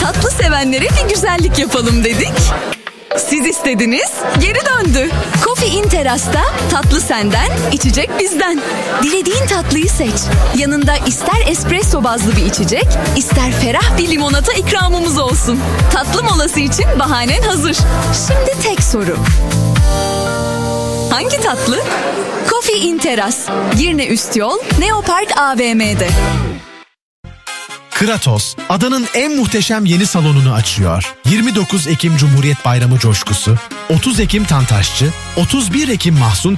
Tatlı sevenlere bir güzellik yapalım dedik. Siz istediniz, geri döndü. Coffee in Terras'ta tatlı senden, içecek bizden. Dilediğin tatlıyı seç. Yanında ister espresso bazlı bir içecek, ister ferah bir limonata ikramımız olsun. Tatlı molası için bahanen hazır. Şimdi tek soru. Hangi tatlı? Coffee in Terras. Girne Üst Yol, Neopark AVM'de. Kratos, adanın en muhteşem yeni salonunu açıyor. 29 Ekim Cumhuriyet Bayramı coşkusu, 30 Ekim Tantaşçı, 31 Ekim Mahsun